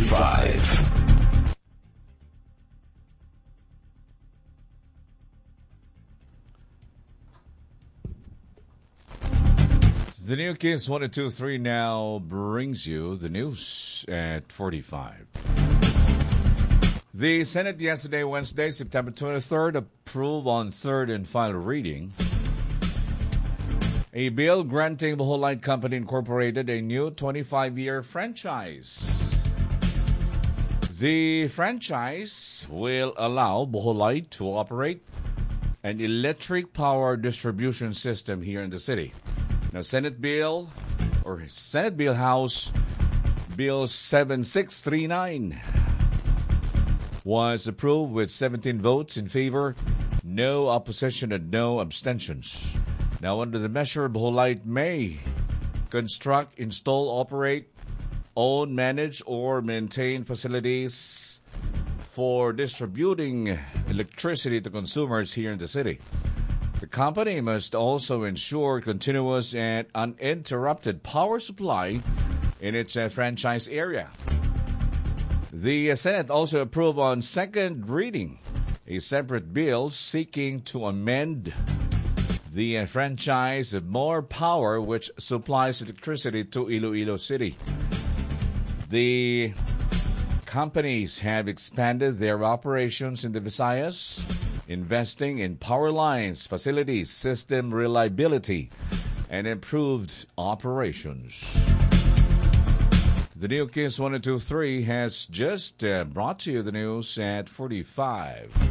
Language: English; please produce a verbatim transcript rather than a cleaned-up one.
forty-five. The new Kiss one two three now brings you the news at forty-five. The Senate yesterday, Wednesday, September twenty-third, approved on third and final reading a bill granting Bohol Light Company Incorporated a new twenty-five year franchise. The franchise will allow Bohol Light to operate an electric power distribution system here in the city. Now, Senate Bill, or Senate Bill House Bill seven six three nine was approved with seventeen votes in favor, no opposition, and no abstentions. Now, under the measure, Bohol Light may construct, install, operate, own, manage, or maintain facilities for distributing electricity to consumers here in the city. The company must also ensure continuous and uninterrupted power supply in its uh, franchise area. The uh, Senate also approved on second reading a separate bill seeking to amend the uh, franchise of More Power, which supplies electricity to Iloilo City. The companies have expanded their operations in the Visayas, investing in power lines, facilities, system reliability, and improved operations. The new Kiss one two three has just uh, brought to you the news at forty-five.